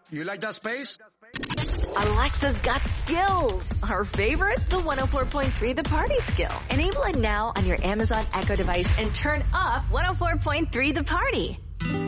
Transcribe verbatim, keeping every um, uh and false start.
You like that space? Alexa's got skills. Our favorite, the one oh four point three The Party skill. Enable it now on your Amazon Echo device and turn up one oh four point three The Party.